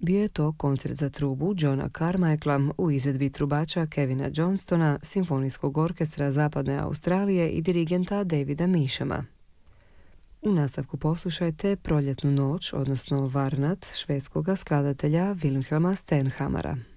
Bio je to koncert za trubu Johna Carmichaela u izvedbi trubača Kevina Johnstona, Simfonijskog orkestra Zapadne Australije i dirigenta Davida Meashama. U nastavku poslušajte Proljetnu noć, odnosno Varnat, švedskog skladatelja Wilhelma Stenhammara.